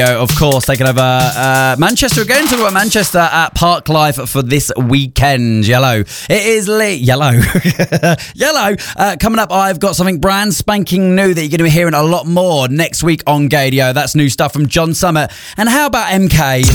Of course, taking over Manchester again. Talking about Manchester at Park Life for this weekend. Yellow. It is Yellow. Yellow. Coming up, I've got something brand spanking new that you're going to be hearing a lot more next week on Gadio. That's new stuff from John Summit. And how about MK?